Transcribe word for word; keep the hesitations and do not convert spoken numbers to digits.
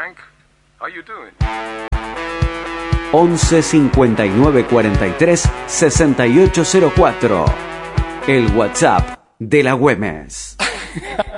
Frank. How you doing? once cincuenta y nueve cuarenta y tres sesenta y ocho cero cuatro. El WhatsApp de la Güemes.